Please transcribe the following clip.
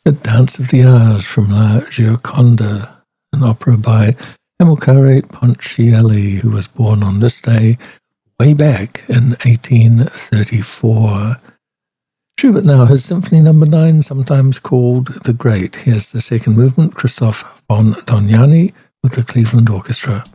The Dance of the Hours from La Gioconda, an opera by Amilcare Ponchielli, who was born on this day way back in 1834. Schubert now has Symphony No. 9, sometimes called The Great. Here's the second movement, Christoph von Dohnanyi with the Cleveland Orchestra.